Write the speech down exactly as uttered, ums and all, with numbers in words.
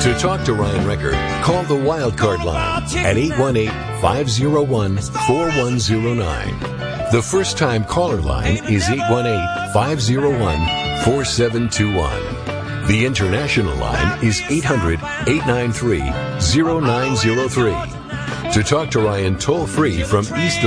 To talk to Ryan Recker, call the Wildcard line at eight one eight, five oh one, four one oh nine. The first-time caller line is eight one eight, five oh one, four seven two one. The international line is eight hundred, eight nine three, oh nine oh three. To talk to Ryan toll-free from east of